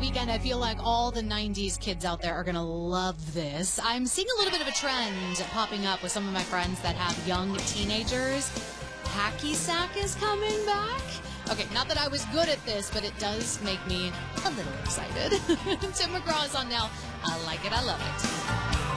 weekend. I feel like all the 90s kids out there are going to love this. I'm seeing a little bit of a trend popping up with some of my friends that have young teenagers. Hacky sack is coming back. Okay, not that I was good at this, but it does make me a little excited. Tim McGraw is on now. I like it. I love it.